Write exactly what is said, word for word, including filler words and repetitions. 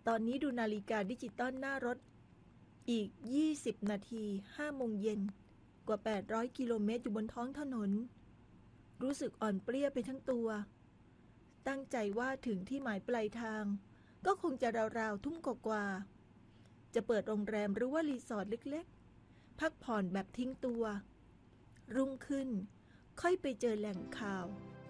ตอนนี้ดูนาฬิกาดิจิตอลหน้ารถอีกยี่สิบนาทีห้าโมงเย็นกว่าแปดร้อยกิโลเมตรอยู่บนท้องถนนรู้สึกอ่อนเปลี้ยไปทั้งตัวตั้งใจว่าถึงที่หมายปลายทางก็คงจะราวๆทุ่มกว่าๆจะเปิดโรงแรมหรือว่ารีสอร์ทเล็กๆพักผ่อนแบบทิ้งตัวรุ่งขึ้นค่อยไปเจอแหล่งข่าว